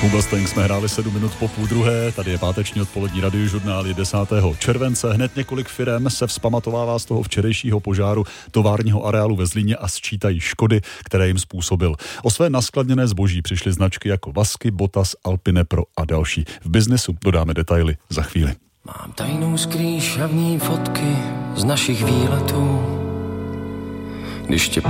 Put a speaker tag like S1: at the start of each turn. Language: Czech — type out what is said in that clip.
S1: Mustang jsme hráli 7 minut po půl druhé, tady je páteční odpolední radiožurnál, je 10. července. Hned několik firem se vzpamatovává z toho včerejšího požáru továrního areálu ve Zlíně a sčítají škody, které jim způsobil. O své naskladněné zboží přišly značky jako Vasky, Botas, Alpine Pro a další. V biznesu dodáme detaily za chvíli.
S2: Mám tajnou skrýšavní fotky z našich výletů. Když tě